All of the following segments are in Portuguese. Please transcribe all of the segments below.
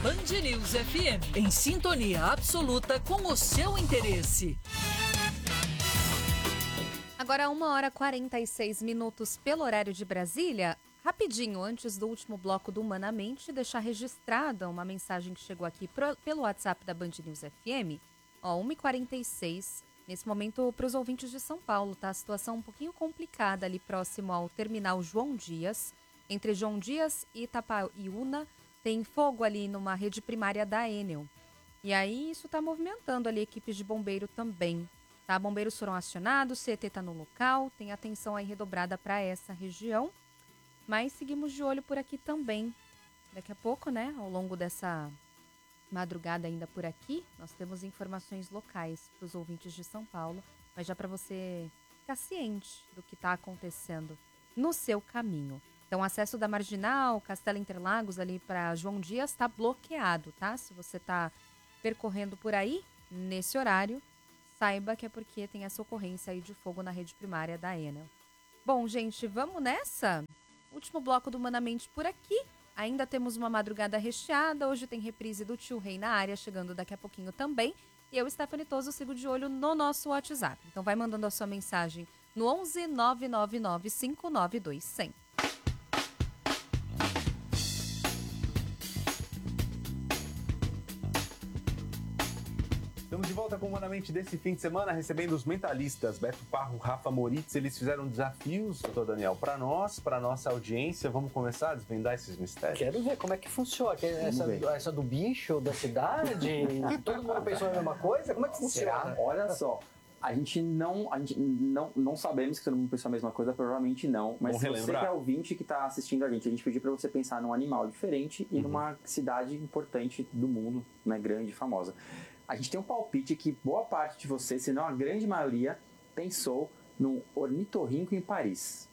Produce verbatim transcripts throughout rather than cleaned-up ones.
Band News F M, em sintonia absoluta com o seu interesse. Agora, uma hora e quarenta e seis minutos pelo horário de Brasília. Rapidinho, antes do último bloco do Humanamente, deixar registrada uma mensagem que chegou aqui pro, pelo WhatsApp da Band News F M. Ó, uma e quarenta e seis, nesse momento, para os ouvintes de São Paulo, tá? A situação um pouquinho complicada ali próximo ao terminal João Dias. Entre João Dias e Itapaiúna, tem fogo ali numa rede primária da Enel. E aí, isso está movimentando ali equipes de bombeiro também. Tá? Bombeiros foram acionados, o C E T está no local, tem atenção aí redobrada para essa região. Mas seguimos de olho por aqui também. Daqui a pouco, né, ao longo dessa madrugada ainda por aqui, nós temos informações locais para os ouvintes de São Paulo, mas já para você ficar ciente do que está acontecendo no seu caminho. Então, o acesso da Marginal, Castelo Interlagos, ali para João Dias, está bloqueado, tá? Se você está percorrendo por aí, nesse horário, saiba que é porque tem essa ocorrência aí de fogo na rede primária da Enel. Bom, gente, vamos nessa? Último bloco do Humanamente por aqui. Ainda temos uma madrugada recheada. Hoje tem reprise do Tio Rei na área, chegando daqui a pouquinho também. E eu, Stephanie Toso, sigo de olho no nosso WhatsApp. Então vai mandando a sua mensagem no onze nove nove nove cinco nove dois zero zero. Estamos de volta com o Humanamente desse fim de semana, recebendo os mentalistas Beto Parro, Rafa Moritz. Eles fizeram desafios, doutor Daniel, para nós, para nossa audiência. Vamos começar a desvendar esses mistérios? Quero ver como é que funciona. Essa, essa do bicho, da cidade, todo mundo pensou a mesma coisa? Como é que funciona? Será? Olha só. A gente não, a gente não, não sabemos que todo mundo pensou a mesma coisa, provavelmente não. Mas Vamos se relembrar. você que é ouvinte que está assistindo a gente, a gente pediu para você pensar num animal diferente e Uhum. numa cidade importante do mundo, né, grande e famosa. A gente tem um palpite que boa parte de vocês, se não a grande maioria, pensou num ornitorrinco em Paris.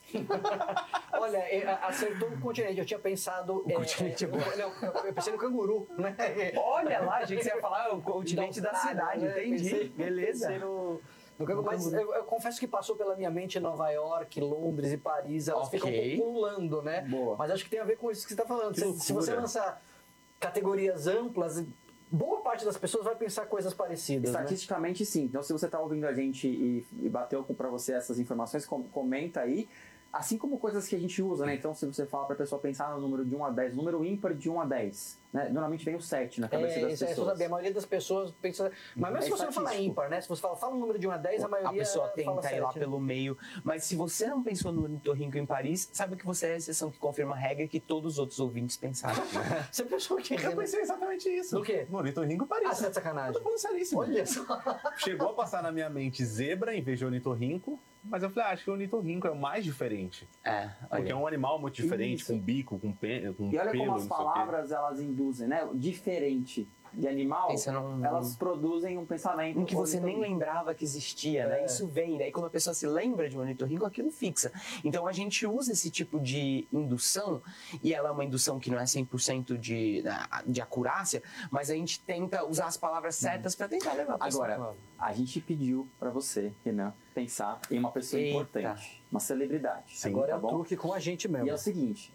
Olha, acertou o continente. Eu tinha pensado... O é, continente é bom. Não, eu pensei no canguru, né? Olha lá, a gente ia falar o continente da, cidade, né? entendi. Pensei, Beleza. Pensei no, no canguru. Mas eu, eu confesso que passou pela minha mente Nova York, Londres e Paris. Elas Ok. ficam pululando, né? Boa. Mas acho que tem a ver com isso que você está falando. Que Se, se você loucura. lançar categorias amplas, boa parte das pessoas vai pensar coisas parecidas, né? Estatisticamente, sim. Então, se você está ouvindo a gente e, e bateu para você essas informações, com, comenta aí. Assim como coisas que a gente usa, né? Então, se você fala para a pessoa pensar no número de um a dez, número ímpar de um a dez, né? Normalmente vem o sete na cabeça É, das isso é, pessoas. saber, a maioria das pessoas pensa... Mas mesmo É se você não falar estatístico. ímpar, né? Se você fala, fala um número de um a dez, a maioria A pessoa fala tenta ir lá sete, né? pelo meio. Mas se você não pensou no ornitorrinco em Paris, sabe que você é a exceção que confirma a regra que todos os outros ouvintes pensaram. Você pensou que... Eu pensei exatamente isso. Do quê? No ornitorrinco em Paris. Ah, você tá de sacanagem. Eu tô falando seríssimo. Olha só. Chegou a passar na minha mente zebra em vez de ornitorrinco, mas eu falei, ah, acho que o ornitorrinco é o mais diferente. É, Porque é olha. um animal muito diferente, Isso. com bico, com, pe... com E olha pelo, como as não sei o quê. palavras elas induzem, né? Diferente de animal, Isso não- elas produzem um pensamento. Um que você nem ornitorrinco. lembrava que existia, né? É. Isso vem, né? E quando a pessoa se lembra de um ornitorrinco, aquilo fixa. Então a gente usa esse tipo de indução, e ela é uma indução que não é cem por cento de, de acurácia, mas a gente tenta usar as palavras certas para tentar levar a pessoa. Agora, a gente pediu pra você, Renan, pensar em uma pessoa Eita. importante, uma celebridade. Sim, Agora tá é o bom? truque com a gente mesmo. E é o seguinte,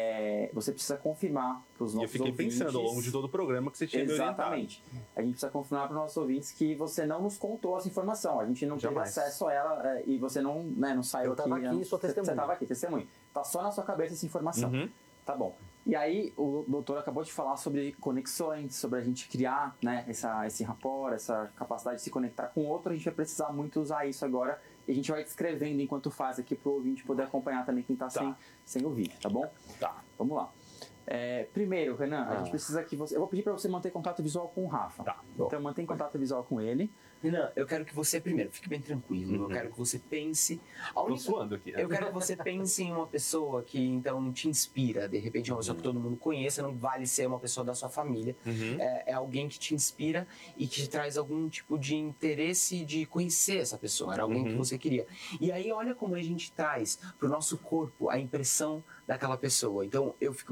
é, você precisa confirmar para os E eu nossos fiquei ouvintes... pensando ao longo de todo o programa que você tinha me orientado. Exatamente. A gente precisa confirmar para os nossos ouvintes que você não nos contou essa informação. A gente não Jamais. teve acesso a ela é, e você não, né, não saiu Eu tava aqui... aqui, né? sou Você- testemunha. Você estava aqui, testemunha. Tá só na sua cabeça essa informação. Uhum. Tá bom. E aí, o doutor acabou de falar sobre conexões, sobre a gente criar, né, essa, esse rapport, essa capacidade de se conectar com o outro. A gente vai precisar muito usar isso agora. E a gente vai descrevendo enquanto faz aqui pro ouvinte poder acompanhar também quem tá, Tá. Sem, sem o vídeo, tá bom? Tá. Vamos lá. É, primeiro, Renan, a Ah. gente precisa que você... Eu vou pedir para você manter contato visual com o Rafa. Tá. Então mantém contato visual com ele. Renan, eu quero que você primeiro fique bem tranquilo. Uhum. Eu quero que você pense. A Tô única- suando aqui. né? Eu quero que você pense em uma pessoa que então te inspira. De repente, uma pessoa que todo mundo conheça, não vale ser uma pessoa da sua família. Uhum. É, é alguém que te inspira e que te traz algum tipo de interesse de conhecer essa pessoa. Era alguém Uhum. que você queria. E aí, olha como a gente traz pro nosso corpo a impressão daquela pessoa. Então, eu fico imaginando que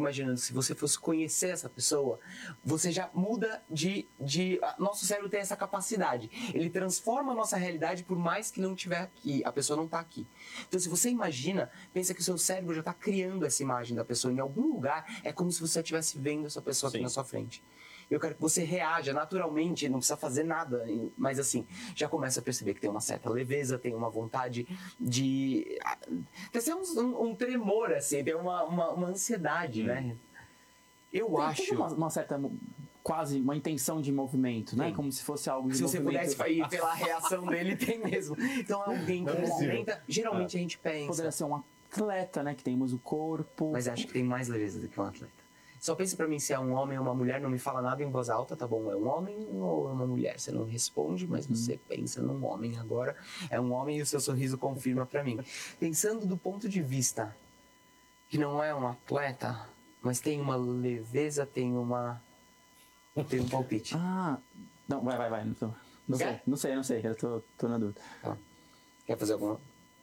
se você fosse conhecer essa pessoa, você já muda de... de nosso cérebro tem essa capacidade. Ele transforma a nossa realidade por mais que não estiver aqui. A pessoa não está aqui. Então, se você imagina, pensa que o seu cérebro já está criando essa imagem da pessoa em algum lugar. É como se você estivesse vendo essa pessoa aqui Sim. na sua frente. Eu quero que você reaja naturalmente, não precisa fazer nada, mas assim, já começa a perceber que tem uma certa leveza, tem uma vontade de... Tem um, um, um tremor, assim, tem uma, uma, uma ansiedade, hum. né? Eu tem, acho... Tem uma, uma certa... quase uma intenção de movimento, né? Tem. Como se fosse algo de se movimento. Se você pudesse ir pela reação dele, tem mesmo. Então é alguém que movimenta, geralmente é. a gente pensa... Poderia ser um atleta, né? Que temos o corpo... Mas acho que tem mais leveza do que um atleta. Só pensa pra mim se é um homem ou uma mulher, não me fala nada em voz alta, tá bom? É um homem ou é uma mulher? Você não responde, mas uhum. você pensa num homem agora. É um homem e o seu sorriso confirma pra mim. Pensando do ponto de vista que não é um atleta, mas tem uma leveza, tem uma... tem um palpite. Ah, não, vai, vai, vai. Não, tô, não sei, não sei, não sei, eu tô, tô na dúvida. Tá. Quer fazer alguma...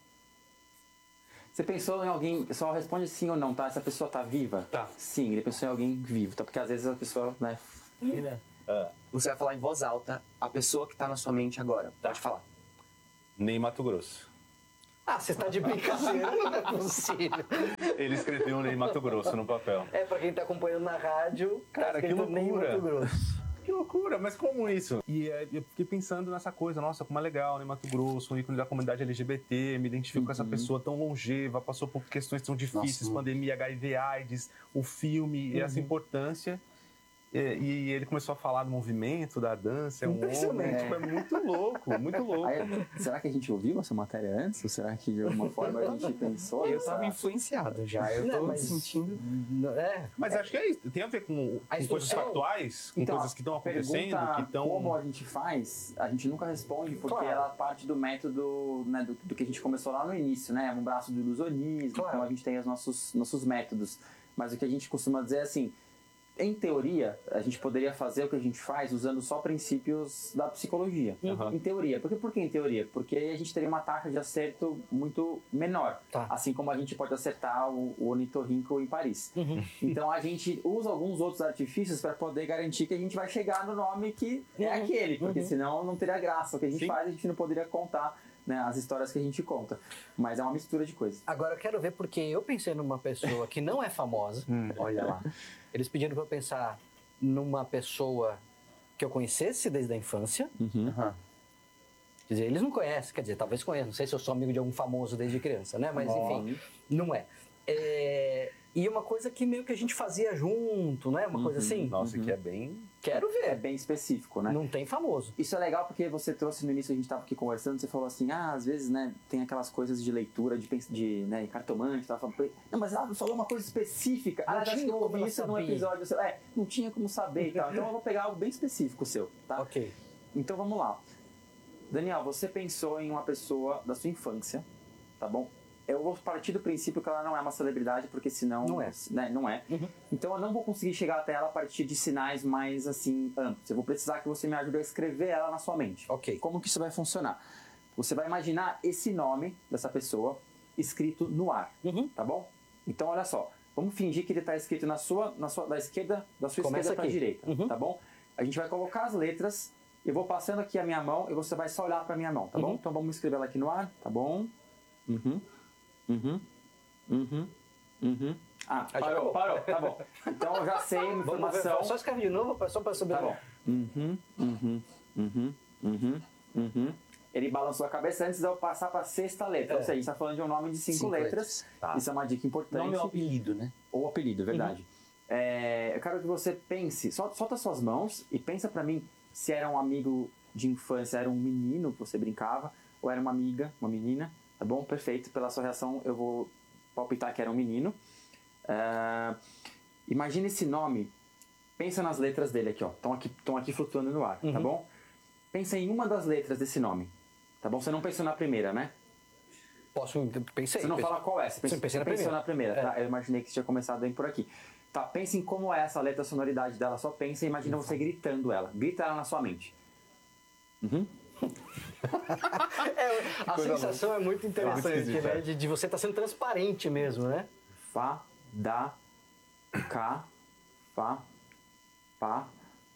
Você pensou em alguém, só responde sim ou não, tá? Essa pessoa tá viva? Tá. Sim, ele pensou em alguém vivo, tá? Porque às vezes a pessoa, né? Uh, você vai falar em voz alta a pessoa que tá na sua mente agora. Pode falar. Ney Mato Grosso. Ah, você tá de brincadeira, não é possível. Ele escreveu Ney Mato Grosso no papel. É, pra quem tá acompanhando na rádio, cara, que loucura. Ney Mato Grosso. Que loucura, mas como isso? E é, eu fiquei pensando nessa coisa, nossa, como é legal, né? Mato Grosso, um ícone da comunidade L G B T, me identifico uhum. com essa pessoa tão longeva, passou por questões tão difíceis, nossa, pandemia, H I V, AIDS, o filme, uhum. e essa importância. E, e ele começou a falar do movimento, da dança, é um homem, é. Tipo, é muito louco, muito louco. Aí, será que a gente ouviu essa matéria antes? Ou será que de alguma forma a gente pensou? Eu estava influenciado já, eu tô me sentindo... É, mas é. acho que é isso, tem a ver com, com coisas factuais, com então, coisas que estão acontecendo, que estão... Como a gente faz, a gente nunca responde, porque claro. ela parte do método, né, do, do que a gente começou lá no início, né? Um braço do ilusionismo, claro. Então a gente tem os nossos, nossos métodos. Mas o que a gente costuma dizer é assim... Em teoria, a gente poderia fazer o que a gente faz usando só princípios da psicologia. Uhum. Em teoria. Por que, por que em teoria? Porque aí a gente teria uma taxa de acerto muito menor. Tá. Assim como a gente pode acertar o, o ornitorrinco em Paris. Uhum. Então a gente usa alguns outros artifícios para poder garantir que a gente vai chegar no nome que é uhum. aquele. Porque uhum. senão não teria graça. O que a gente Sim. faz, a gente não poderia contar, né, as histórias que a gente conta. Mas é uma mistura de coisas. Agora eu quero ver porque eu pensei numa pessoa que não é famosa. hum, olha lá. Eles pediram para eu pensar numa pessoa que eu conhecesse desde a infância. Uhum. Uhum. Quer dizer, eles não conhecem, quer dizer, talvez conheçam. Não sei se eu sou amigo de algum famoso desde criança, né? Mas Bom. enfim, não é. é. E uma coisa que meio que a gente fazia junto, né? Uma uhum. coisa assim. Nossa, uhum. que é bem... Quero ver. É bem específico, né? Não tem famoso. Isso é legal porque você trouxe no início, a gente estava aqui conversando, você falou assim, ah, às vezes, né, tem aquelas coisas de leitura, de, de né, cartomante, tava falando, não, mas ela falou uma coisa específica. Ah, acho que eu ouvi isso num episódio seu. É, não tinha como saber e tal. Então eu vou pegar algo bem específico seu, tá? Ok. Então vamos lá. Daniel, você pensou em uma pessoa da sua infância, tá bom? Eu vou partir do princípio que ela não é uma celebridade, porque senão... Não é. Né, não é. Uhum. Então eu não vou conseguir chegar até ela a partir de sinais mais, assim, amplos. Eu vou precisar que você me ajude a escrever ela na sua mente. Ok. Como que isso vai funcionar? Você vai imaginar esse nome dessa pessoa escrito no ar, uhum. tá bom? Então olha só, vamos fingir que ele está escrito na sua, na sua, da esquerda, da sua Começa esquerda para a direita, uhum. tá bom? A gente vai colocar as letras, eu vou passando aqui a minha mão e você vai só olhar para a minha mão, tá uhum. bom? Então vamos escrever ela aqui no ar, tá bom? Uhum. Uhum, uhum, uhum. Ah, ah parou, parou, tá bom. Então eu já sei a informação. Só escreve de novo, só para saber. Tá bom. Uhum, uhum, uhum, uhum, uhum. Ele balançou a cabeça antes de eu passar para a sexta letra. É. Ou seja, a gente está falando de um nome de cinco, cinco letras. letras. Tá. Isso é uma dica importante. Nome ou apelido, né? Ou apelido, verdade. Uhum. É, eu quero que você pense, solta, solta suas mãos e pensa para mim se era um amigo de infância, era um menino que você brincava, ou era uma amiga, uma menina. Tá bom? Perfeito. Pela sua reação, eu vou palpitar que era um menino. Uh, imagina esse nome. Pensa nas letras dele aqui, ó. Estão aqui, estão aqui flutuando no ar, uhum. tá bom? Pensa em uma das letras desse nome. Tá bom? Você não pensou na primeira, né? Posso... Pensei. Você não pensei. fala qual é. Você pensa, Sim, pensei na pensou primeira. na primeira, é. tá? Eu imaginei que você tinha começado bem por aqui. Tá, pense em como é essa letra, a sonoridade dela. Só pensa e imagina você gritando ela. Grita ela na sua mente. Uhum. é, a sensação louca. É muito interessante, é né? De, de você estar tá sendo transparente mesmo, né? Fá, dá, cá, Pá. Pá.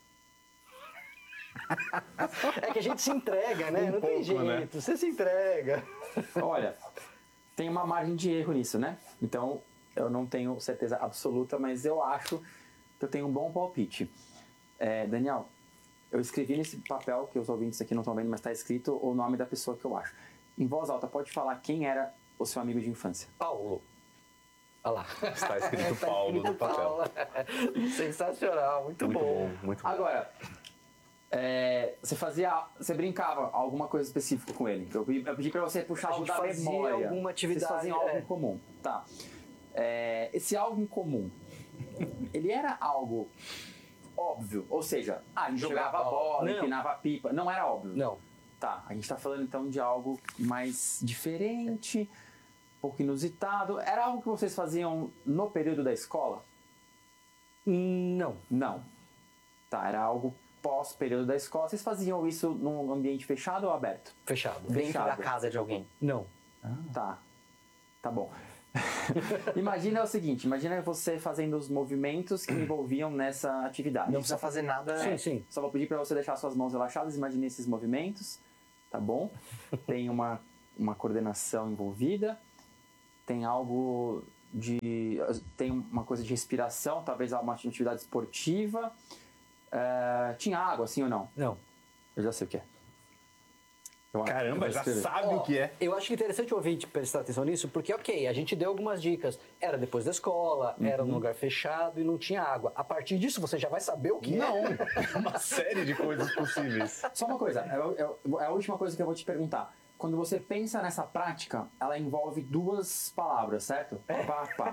É que a gente se entrega, né? Um não pouco, tem jeito, né? você se entrega. Olha, tem uma margem de erro nisso, né? Então, eu não tenho certeza absoluta, mas eu acho que eu tenho um bom palpite. É, Daniel, eu escrevi nesse papel, que os ouvintes aqui não estão vendo, mas está escrito o nome da pessoa que eu acho. Em voz alta, pode falar quem era o seu amigo de infância. Paulo. Olha lá. Está escrito Tá Paulo escrito no papel. Paulo. Sensacional, muito, Muito bom. bom, muito bom. Agora, é, você fazia, você brincava alguma coisa específica com ele? Eu pedi, eu pedi pra você puxar A algo gente da fazia memória. alguma atividade, Vocês faziam algo é. em comum. Tá. É, esse algo em comum, ele era algo óbvio? Ou seja, ah, a gente Jogava jogava bola. bola, Não. empinava pipa. Não era óbvio? Não. Tá, a gente tá falando então de algo mais diferente, um pouco inusitado. Era algo que vocês faziam no período da escola? Não. Não. Tá, era algo pós-período da escola. Vocês faziam isso num ambiente fechado ou aberto? Fechado. Dentro Fechado. da casa de alguém. Não. Tá. Tá bom. Imagina o seguinte, imagina você fazendo os movimentos que envolviam nessa atividade. Não precisa fazer nada. Sim, sim. Só vou pedir para você deixar suas mãos relaxadas, imagine esses movimentos, tá bom? Tem uma, uma coordenação envolvida, tem algo de... tem uma coisa de respiração, talvez uma atividade esportiva. É, tinha água, sim ou não? Não. Eu já sei o que é. Eu- eu Caramba, vou já escrever. sabe Ó, o que é. Eu acho que é interessante o ouvinte prestar atenção nisso, porque, ok, a gente deu algumas dicas. Era depois da escola, era num lugar fechado e não tinha água. A partir disso, você já vai saber o que Não, é. é uma série de coisas possíveis. Só uma coisa, é, é- é a última coisa que eu vou te perguntar. Quando você pensa nessa prática, ela envolve duas palavras, certo? Pá, pá.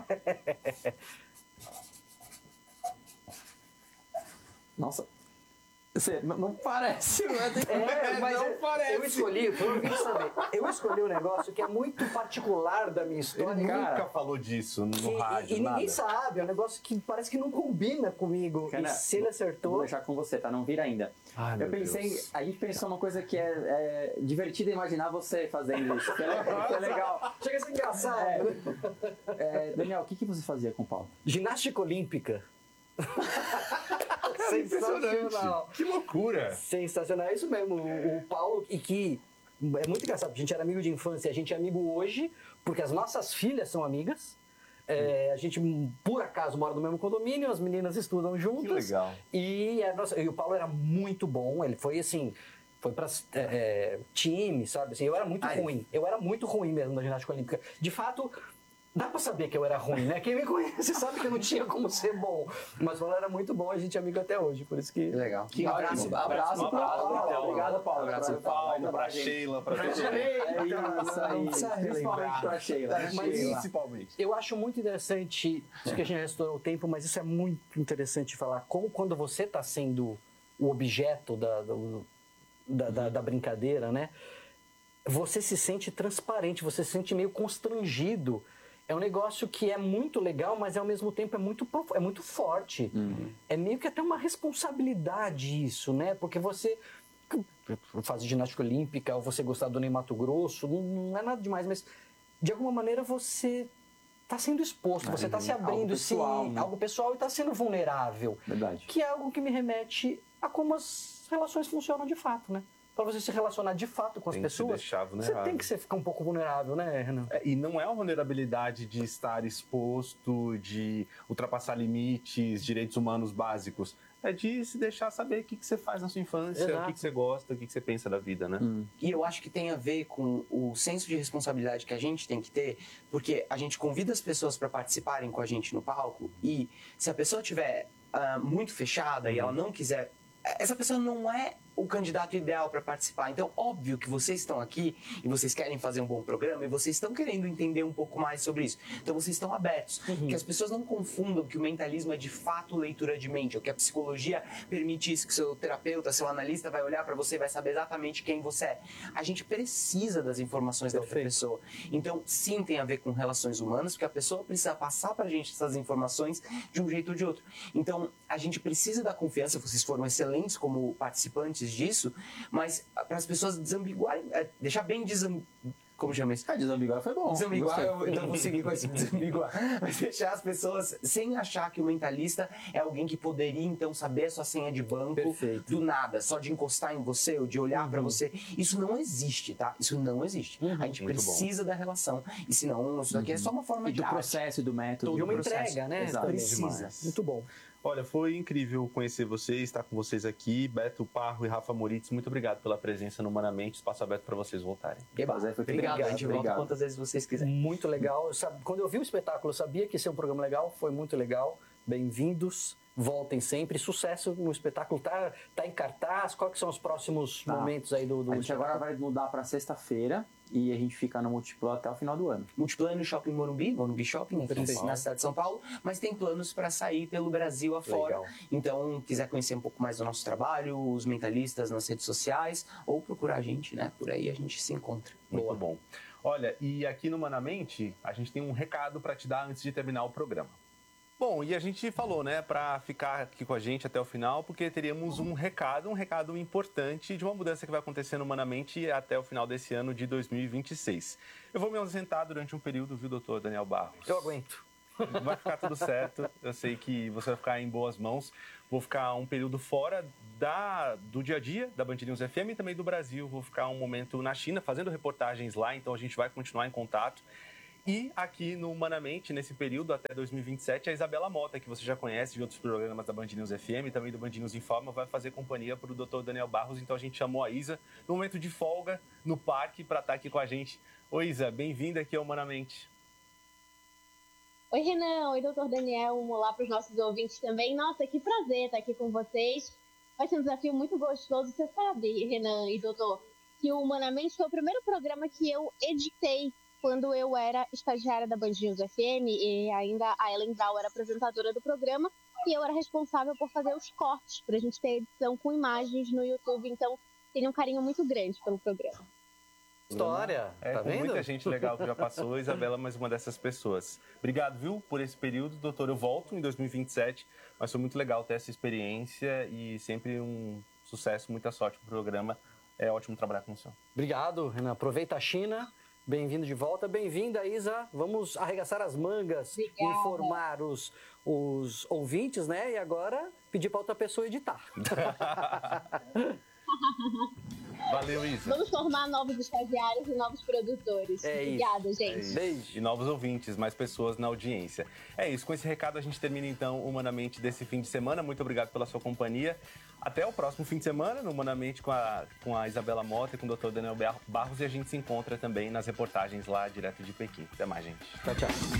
Nossa. Você, não, não parece, né? É, mas Não eu, parece. eu escolhi, pro ouvinte saber, eu escolhi um negócio que é muito particular da minha história. Ele cara. nunca falou disso no Que- rádio, e, e nada. ninguém sabe, é um negócio que parece que não combina comigo. Cara, e se ele Vou acertou. deixar com você, tá? Não vira ainda. Ai, eu meu pensei, Deus. a gente pensou uma coisa que é, é divertida imaginar você fazendo isso. Que é, que é legal. Chega a ser engraçado. É, Daniel, o que, que você fazia com o Paulo? Ginástica olímpica. Impressionante. Que loucura. Sensacional, é isso mesmo. O, o Paulo, e que é muito engraçado, a gente era amigo de infância, a gente é amigo hoje, porque as nossas filhas são amigas. É, a gente, por acaso, mora no mesmo condomínio, as meninas estudam juntas. Que legal. E, a nossa, e o Paulo era muito bom, ele foi assim, foi pra é, é, time, sabe? Assim, eu era muito Ai. ruim, eu era muito ruim mesmo na ginástica olímpica. De fato, dá pra saber que eu era ruim, né? Quem me conhece sabe que eu não tinha como ser bom. Mas o Paulo era muito bom, a gente é amigo até hoje, por isso que... Que legal. Que Um abraço, ótimo. abraço, Um pro abraço, Paulo. Paulo. Obrigado, Paulo. Abraço Pra Paulo, pra Sheila, pra todo mundo. É isso aí. precisa Principalmente relembrar. pra Sheila. Mas- Principalmente. Eu acho muito interessante, isso que a gente já estourou o tempo, mas isso é muito interessante de falar. Como quando você está sendo o objeto da, do- da, da, da brincadeira, né? Você se sente transparente, você se sente meio constrangido. É um negócio que é muito legal, mas ao mesmo tempo é muito, prof- é muito forte. É meio que até uma responsabilidade isso, né? Porque você faz ginástica olímpica, ou você gostar do Ney Mato Grosso, não, não é nada demais, mas de alguma maneira você está sendo exposto, você está se algo abrindo, pessoal, sim, né? algo pessoal e está sendo vulnerável. Verdade. Que é algo que me remete a como as relações funcionam de fato, né? Para você se relacionar de fato com as Tem que se pessoas, deixar você vulnerável. tem que ser, ficar um pouco vulnerável, né, Renan? É, e não é uma vulnerabilidade de estar exposto, de ultrapassar limites, direitos humanos básicos. É de se deixar saber o que, que você faz na sua infância, Exato. o que, que você gosta, o que, que você pensa da vida, né? E eu acho que tem a ver com o senso de responsabilidade que a gente tem que ter, porque a gente convida as pessoas para participarem com a gente no palco e se a pessoa estiver ah, muito fechada e ela não quiser, essa pessoa não é o candidato ideal para participar. Então, óbvio que vocês estão aqui e vocês querem fazer um bom programa e vocês estão querendo entender um pouco mais sobre isso. Então, vocês estão abertos. Que as pessoas não confundam que o mentalismo é de fato leitura de mente, ou que a psicologia permite isso, que seu terapeuta, seu analista vai olhar para você e vai saber exatamente quem você é. A gente precisa das informações da outra Perfeito. pessoa. Então, sim, tem a ver com relações humanas, porque a pessoa precisa passar para a gente essas informações de um jeito ou de outro. Então, a gente precisa da confiança, vocês foram excelentes como participantes disso, mas para as pessoas desambiguarem, é, deixar bem desam, como chama isso? Ah, desambiguar foi bom. Desambiguar, Gostei. eu então vou seguir com esse desambiguar. Mas deixar as pessoas sem achar que o mentalista é alguém que poderia, então, saber a sua senha de banco Perfeito. do nada, só de encostar em você ou de olhar pra você. Isso não existe, tá? Isso não existe. A gente Muito precisa da relação. E senão, isso daqui é só uma forma E de do arte. processo e do método. E uma processo. entrega, né? Exato. Também. Precisa. Muito bom. Olha, foi incrível conhecer vocês, estar com vocês aqui. Beto Parro e Rafa Moritz, muito obrigado pela presença no Humanamente. Espaço aberto para vocês voltarem. Eba, Prazer foi todo obrigado, meu. a gente Obrigado. volta quantas vezes vocês quiserem. Muito legal. Eu sab- Quando eu vi o espetáculo, eu sabia que ia ser um programa legal. Foi muito legal. Bem-vindos. Voltem sempre. Sucesso no espetáculo. Tá, tá em cartaz. Quais que são os próximos Tá. momentos aí do, do A gente agora vai mudar para sexta-feira e a gente fica no Multiplan até o final do ano. Multiplano Shopping Morumbi, Morumbi Shopping, aqui Perfeito. na cidade de São Paulo, mas tem planos para sair pelo Brasil afora. Legal. Então, quiser conhecer um pouco mais do nosso trabalho, os mentalistas nas redes sociais, ou procurar a gente, né? Por aí a gente se encontra. Muito Boa. bom. Olha, e aqui no Humanamente, a gente tem um recado para te dar antes de terminar o programa. Bom, e a gente falou, né, para ficar aqui com a gente até o final, porque teríamos um recado, um recado importante de uma mudança que vai acontecer no Humanamente até o final desse ano de dois mil e vinte e seis. Eu vou me ausentar durante um período, viu, doutor Daniel Barros? Eu aguento. Vai ficar tudo certo, eu sei que você vai ficar em boas mãos. Vou ficar um período fora da, do dia a dia da Band News F M e também do Brasil. Vou ficar um momento na China fazendo reportagens lá, então a gente vai continuar em contato. E aqui no Humanamente, nesse período até dois mil e vinte e sete, a Isabela Mota, que você já conhece de outros programas da Band News F M e também do Band News Informa, vai fazer companhia para o doutor Daniel Barros. Então a gente chamou a Isa no momento de folga no parque para estar aqui com a gente. Oi, Isa, bem-vinda aqui ao Humanamente. Oi, Renan. Oi, doutor Daniel. Um olá para os nossos ouvintes também. Nossa, que prazer estar aqui com vocês. Vai ser um desafio muito gostoso. Você sabe, Renan e doutor, que o Humanamente foi o primeiro programa que eu editei quando eu era estagiária da Band News F M e ainda a Ellen Brau era apresentadora do programa e eu era responsável por fazer os cortes para a gente ter edição com imagens no YouTube. Então, tenho um carinho muito grande pelo programa. História. É, Tá com vendo? muita gente legal que já passou, Isabela, mais uma dessas pessoas. Obrigado, viu, por esse período, doutor. Eu volto em dois mil e vinte e sete, mas foi muito legal ter essa experiência e sempre um sucesso, muita sorte pro programa. É ótimo trabalhar com o senhor. Obrigado, Renan. Aproveita a China. Bem-vindo de volta. Bem-vinda, Isa. Vamos arregaçar as mangas, Obrigada. informar os, os ouvintes, né? E agora pedir para outra pessoa editar. Valeu, Isa. Vamos formar novos estagiários e novos produtores. É isso. Obrigada, É gente. isso. Beijo. E novos ouvintes, mais pessoas na audiência. É isso, com esse recado a gente termina então o Humanamente desse fim de semana. Muito obrigado pela sua companhia. Até o próximo fim de semana, no Humanamente com a, com a Isabela Mota e com o doutor Daniel Barros. E a gente se encontra também nas reportagens lá direto de Pequim. Até mais, gente. Tchau, tchau.